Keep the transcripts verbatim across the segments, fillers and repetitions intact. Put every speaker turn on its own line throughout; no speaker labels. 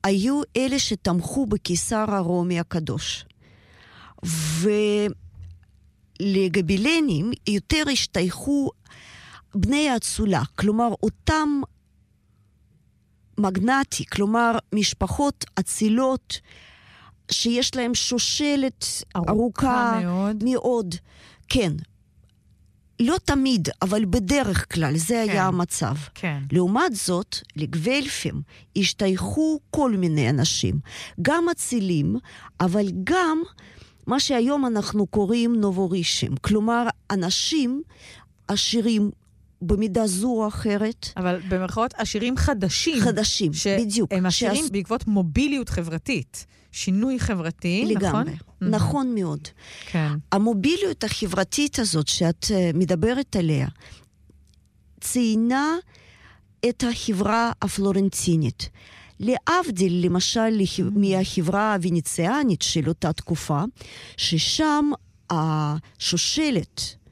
היו אלה שתמכו בקיסר הרומי הקדוש. ולגבילנים יותר השתייכו בני האצולה, כלומר אותם מגנטי, כלומר משפחות אצילות שיש להם שושלת ארוכה,
ארוכה מאוד.
מאוד. כן. לא תמיד, אבל בדרך כלל, זה
כן.
היה המצב.
כן.
לעומת זאת, לגוולפים השתייכו כל מיני אנשים, גם אצילים, אבל גם מה שהיום אנחנו קוראים נובורישים, כלומר אנשים עשירים במידה זו או אחרת.
אבל במרכאות עשירים חדשים.
חדשים, בדיוק.
הם עשירים
שעש...
בעקבות מוביליות חברתית. שינוי חברתי,
לגמרי.
נכון?
נכון מאוד.
כן.
המוביליות החברתית הזאת שאת מדברת עליה, ציינה את החברה הפלורנטינית. להבדיל, למשל, מהחברה הוונציאנית של אותה תקופה, ששם השושלת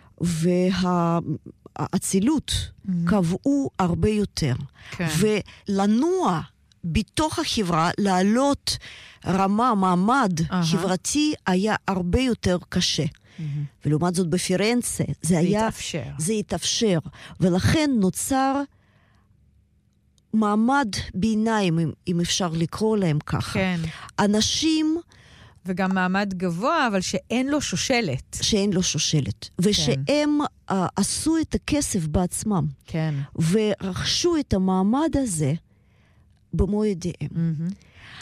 והאצילות קבעו הרבה יותר.
כן.
ולנוע בתוך החברה, לעלות רמה, מעמד חברתי, היה הרבה יותר קשה. ולעומת זאת בפירנצה, זה היה...
התאפשר.
זה התאפשר. ולכן נוצר מעמד ביניים, אם, אם אפשר לקרוא להם ככה.
כן.
אנשים...
וגם מעמד גבוה, אבל שאין לו שושלת.
שאין לו שושלת. ושהם uh, עשו את הכסף בעצמם.
כן.
ורכשו את המעמד הזה במו ידיהם.
Mm-hmm.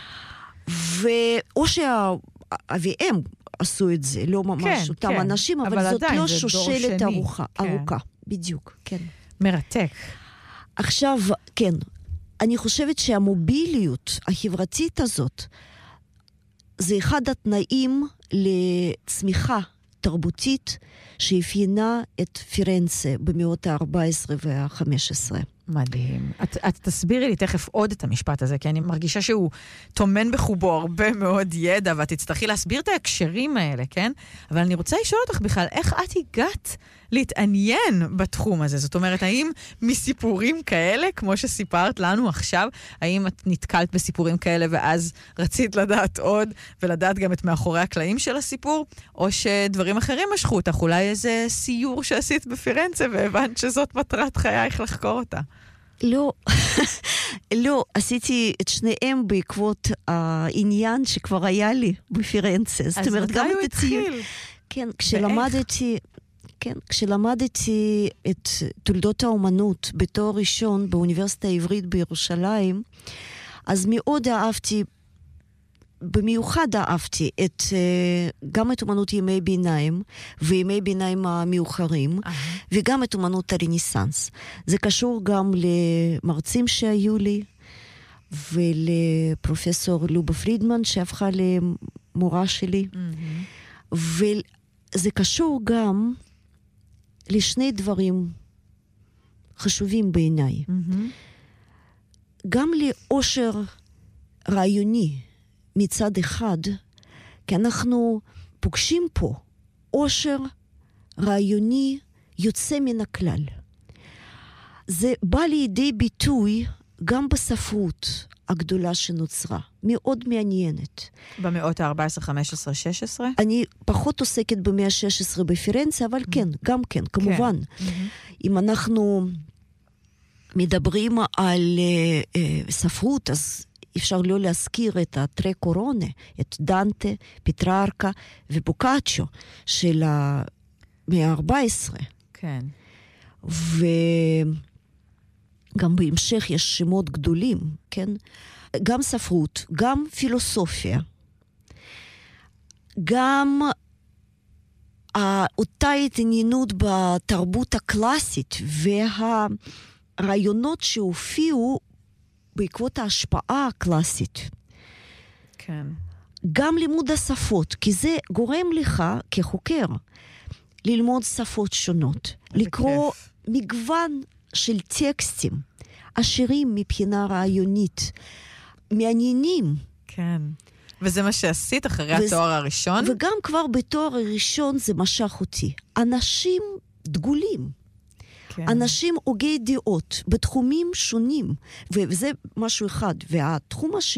ואו שהאביהם עשו את זה, לא ממש
כן,
אותם
כן.
אנשים, אבל,
אבל
זאת
עדיין,
לא
זה
שושלת ארוכה.
כן.
ארוכה, בדיוק, כן.
מרתק.
עכשיו, כן, אני חושבת שהמוביליות החברתית הזאת, זה אחד התנאים לצמיחה תרבותית שאפיינה את פירנצה במאות ה-ארבע עשרה וה-חמש עשרה.
מדהים. את, את תסבירי לי תכף עוד את המשפט הזה, כי אני מרגישה שהוא תומן בחובו הרבה מאוד ידע, ואת תצטרכי להסביר את ההקשרים האלה, כן? אבל אני רוצה לשאול אותך בכלל, איך את הגעת להתעניין בתחום הזה? זאת אומרת, האם מסיפורים כאלה, כמו שסיפרת לנו עכשיו, האם את נתקלת בסיפורים כאלה ואז רצית לדעת עוד, ולדעת גם את מאחורי הקלעים של הסיפור, או שדברים אחרים משכו אותך, אולי איזה סיור שעשית בפירנצה, והבנת שזאת מטרת חייך לחקור אותה?
לא, לא, עשיתי את שניהם בעקבות העניין שכבר היה לי בפירנצה.
אז מתי הוא התחיל?
כן, כשלמדתי, כן, כשלמדתי את תולדות האומנות בתואר ראשון באוניברסיטה העברית בירושלים, אז מאוד אהבתי, במיוחד אהבתי את, גם את אומנות ימי ביניים, וימי ביניים המאוחרים, uh-huh. וגם את אומנות הרניסנס. זה קשור גם למרצים שהיו לי, ולפרופסור לובה פרידמן, שהפכה למורה שלי. Uh-huh. וזה קשור גם לשני דברים חשובים בעיניי. Uh-huh. גם לאושר רעיוני, מצד אחד, כי אנחנו פוגשים פה עושר רעיוני יוצא מן הכלל. זה בא לידי ביטוי גם בספרות הגדולה שנוצרה, מאוד מעניינת.
במאות ה-ארבע עשרה, חמש עשרה, שש עשרה?
אני פחות עוסקת במאה ה-שש עשרה בפירנצה, אבל mm-hmm. כן, גם כן, כמובן. כן. Mm-hmm. אם אנחנו מדברים על uh, uh, ספרות, אז אפשר לא להזכיר את הטרי קורונה, את דנטה, פטרארקה ובוקאצ'ו של המאה ה-ארבע עשרה.
כן.
וגם בהמשך יש שמות גדולים, כן? גם ספרות, גם פילוסופיה, גם אותה התעניינות בתרבות הקלאסית והרעיונות שהופיעו בעקבות ההשפעה הקלאסית.
כן.
גם לימוד השפות, כי זה גורם לך כחוקר ללמוד שפות שונות, לקרוא כיף. מגוון של טקסטים, עשירים מבחינה רעיונית, מעניינים.
כן. וזה מה שעשית אחרי וזה, התואר הראשון?
וגם כבר בתואר הראשון זה משך אותי. אנשים דגולים. כן. אנשים הוגי דעות בתחומים שונים, וזה משהו אחד. והתחום השני,